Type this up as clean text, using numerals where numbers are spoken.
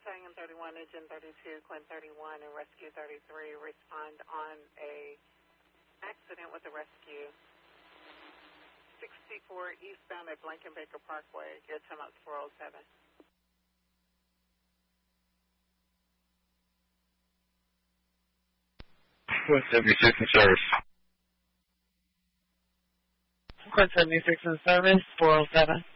Cheyenne 31, Engine 32, Quinn 31, and Rescue 33 respond on a accident with the rescue. 64 eastbound at Blankenbaker Parkway. Your time up 407. 76 in service. Quinn 76 in service, 407.